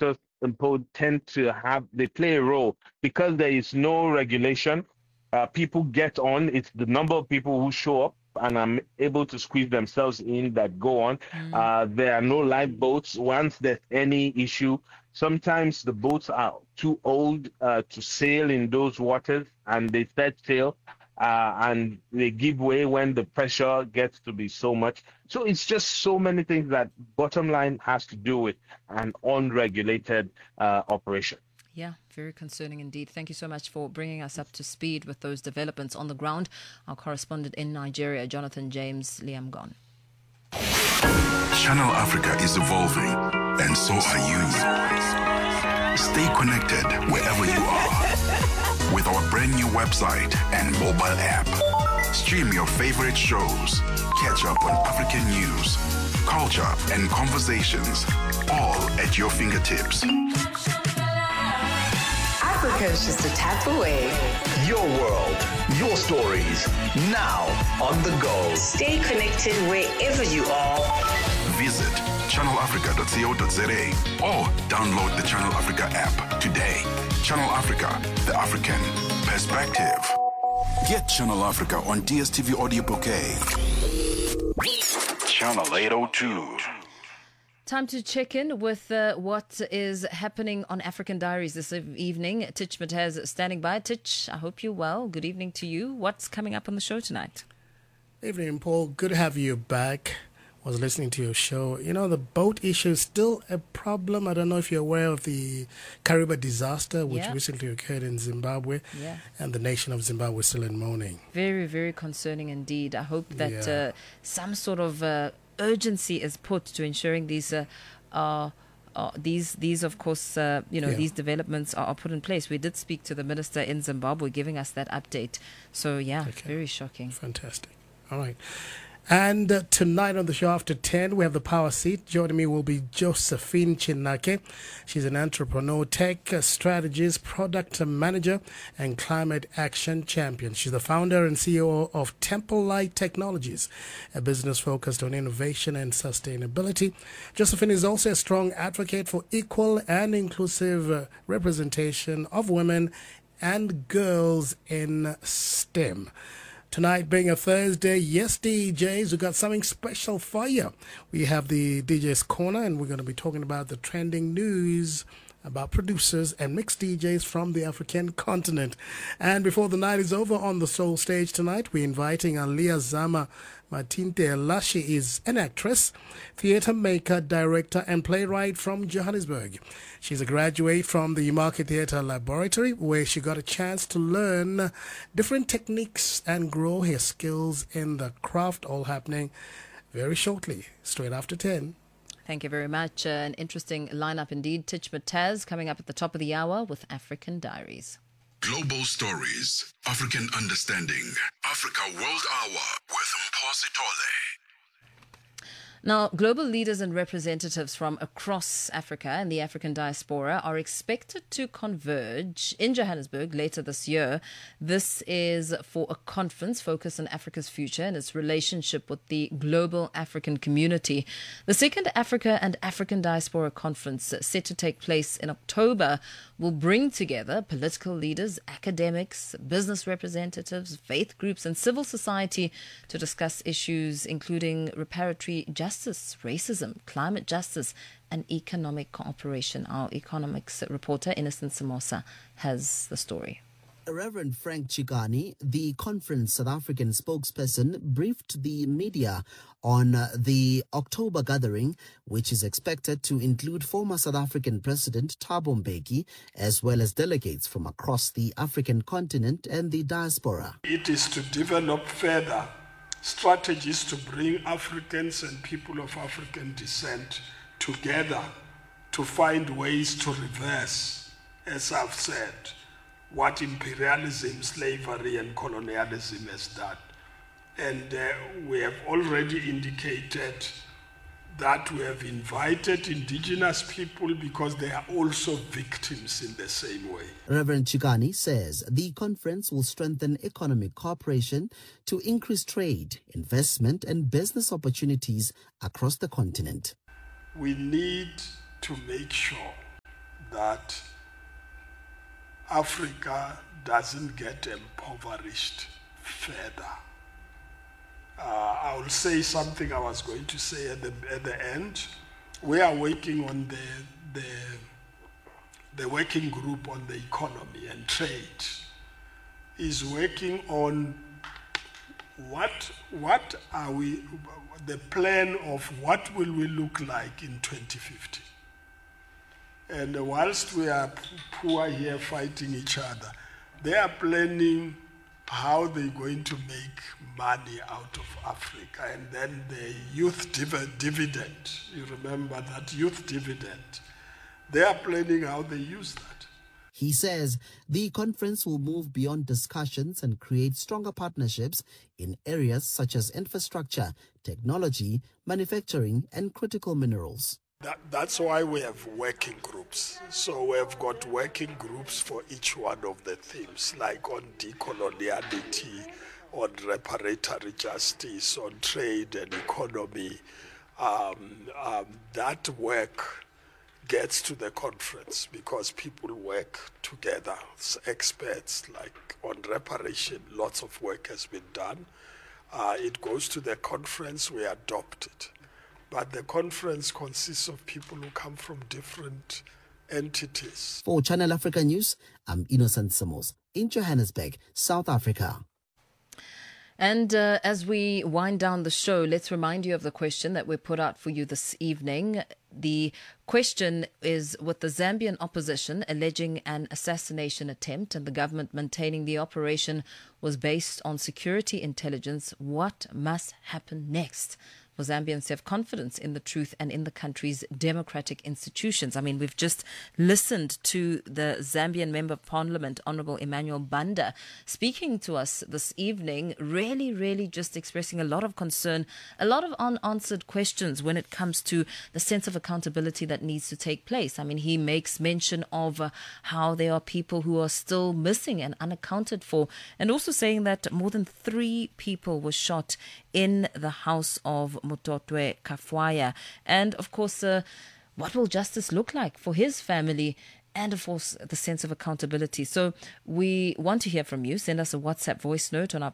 quotas imposed they play a role because there is no regulation. People get on. It's the number of people who show up and are able to squeeze themselves in that go on. There are no lifeboats. Once there's any issue, sometimes the boats are too old to sail in those waters, and they set sail. And they give way when the pressure gets to be so much. So it's just so many things that bottom line has to do with an unregulated operation. Yeah, very concerning indeed. Thank you so much for bringing us up to speed with those developments on the ground. Our correspondent in Nigeria, Jonathan James Liam-Gon. Channel Africa is evolving, and so are you. Stay connected wherever you are with our brand new website and mobile app. Stream your favorite shows, catch up on African news, culture, and conversations, all at your fingertips. Africa is just a tap away. Your world, your stories, now on the go. Stay connected wherever you are. Visit channelafrica.co.za or download the Channel Africa app today. Channel Africa, the African perspective. Get Channel Africa on DSTV Audio Bouquet. Channel 802. Time to check in with what is happening on African Diaries this evening. Titch Mataz standing by. Titch, I hope you're well. Good evening to you. What's coming up on the show tonight? Evening, Paul. Good to have you back. Was listening to your show. You know, the boat issue is still a problem. I don't know if you're aware of the Kariba disaster, which recently occurred in Zimbabwe, and the nation of Zimbabwe is still in mourning. Very, very concerning indeed. I hope that some sort of urgency is put to ensuring these of course, these developments are put in place. We did speak to the minister in Zimbabwe giving us that update. So, very shocking. Fantastic. All right. And tonight on the show after 10, we have the Power Seat. Joining me will be Josephine Chinake. She's an entrepreneur, tech strategist, product manager, and climate action champion. She's the founder and CEO of Temple Light Technologies, a business focused on innovation and sustainability. Josephine is also a strong advocate for equal and inclusive representation of women and girls in STEM. Tonight being a Thursday, yes, DJs, we got something special for you. We have the DJ's Corner, and we're going to be talking about the trending news about producers and mixed DJs from the African continent. And before the night is over on the Soul Stage tonight, we're inviting Alia Zama Matinte. She is an actress, theatre maker, director, and playwright from Johannesburg. She's a graduate from the Market Theatre Laboratory, where she got a chance to learn different techniques and grow her skills in the craft, all happening very shortly, straight after 10. Thank you very much. An interesting lineup indeed. Titch Mataz coming up at the top of the hour with African Diaries. Global Stories, African Understanding, Africa World Hour with Mposi Tole. Now, global leaders and representatives from across Africa and the African diaspora are expected to converge in Johannesburg later this year. This is for a conference focused on Africa's future and its relationship with the global African community. The second Africa and African Diaspora Conference, set to take place in October, will bring together political leaders, academics, business representatives, faith groups, and civil society to discuss issues including reparatory justice, racism, climate justice, and economic cooperation. Our economics reporter, Innocent Samosa, has the story. Reverend Frank Chikane, the conference South African spokesperson, briefed the media on the October gathering, which is expected to include former South African President Thabo Mbeki, as well as delegates from across the African continent and the diaspora. It is to develop further strategies to bring Africans and people of African descent together to find ways to reverse, as I've said, what imperialism, slavery, and colonialism has done. And we have already indicated that we have invited indigenous people because they are also victims in the same way. Reverend Chikane says the conference will strengthen economic cooperation to increase trade, investment, and business opportunities across the continent. We need to make sure that Africa doesn't get impoverished further. I will say something I was going to say at the end. We are working on the working group on the economy and trade is working on what are we, the plan of what will we look like in 2050. And whilst we are poor here fighting each other, they are planning how they're going to make money out of Africa. And then the youth dividend, you remember that youth dividend, they are planning how they use that. He says the conference will move beyond discussions and create stronger partnerships in areas such as infrastructure, technology, manufacturing, and critical minerals. That's why we have working groups. So we have got working groups for each one of the themes, like on decoloniality, on reparatory justice, on trade and economy. That work gets to the conference because people work together. Experts, like on reparation, lots of work has been done. It goes to the conference, we adopt it. But the conference consists of people who come from different entities. For Channel Africa News, I'm Innocent Samos in Johannesburg, South Africa. And as we wind down the show, let's remind you of the question that we put out for you this evening. The question is, with the Zambian opposition alleging an assassination attempt and the government maintaining the operation was based on security intelligence, what must happen next for Zambians to have confidence in the truth and in the country's democratic institutions? I mean, we've just listened to the Zambian Member of Parliament, Honorable Emmanuel Banda, speaking to us this evening, really just expressing a lot of concern, a lot of unanswered questions when it comes to the sense of accountability that needs to take place. I mean, he makes mention of how there are people who are still missing and unaccounted for, and also saying that more than 3 people were shot in the house of Mutotwe Kafwaya. And of course, what will justice look like for his family? And of course, the sense of accountability. So we want to hear from you. Send us a WhatsApp voice note on our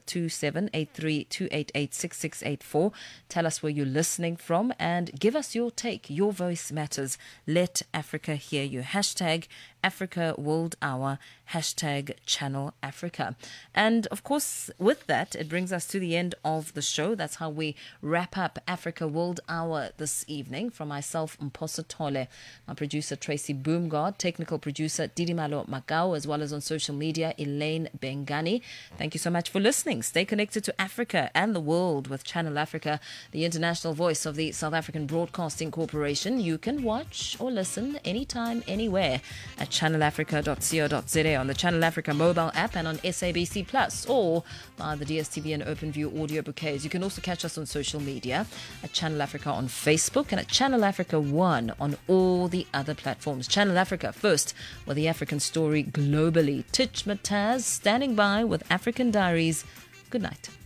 +27 83 288 6684. Tell us where you're listening from and give us your take. Your voice matters. Let Africa hear you. Hashtag Africa World Hour, hashtag Channel Africa. And of course, with that, it brings us to the end of the show. That's how we wrap up Africa World Hour this evening. From myself, Mposa Tole, my producer Tracy Boomgard, technical producer Didimalo Makau, as well as on social media, Elaine Bengani. Thank you so much for listening. Stay connected to Africa and the world with Channel Africa, the international voice of the South African Broadcasting Corporation. You can watch or listen anytime, anywhere at channelafrica.co.za, on the Channel Africa mobile app, and on SABC Plus, or via the DSTV and OpenView audio bouquets. You can also catch us on social media at Channel Africa on Facebook and at Channel Africa 1 on all the other platforms. Channel Africa first, with the African story globally. Titch Mataz standing by with African Diaries. Good night.